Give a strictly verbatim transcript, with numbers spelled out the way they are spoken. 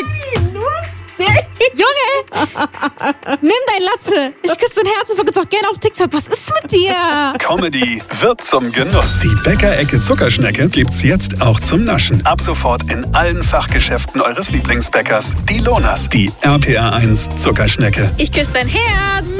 Junge, nimm dein Latte. Ich küsse dein Herz und vergiss auch gerne auf TikTok. Was ist mit dir? Comedy wird zum Genuss. Die Bäckerecke Zuckerschnecke gibt's jetzt auch zum Naschen. Ab sofort in allen Fachgeschäften eures Lieblingsbäckers. Die Lonas, die R P R eins Zuckerschnecke. Ich küsse dein Herz.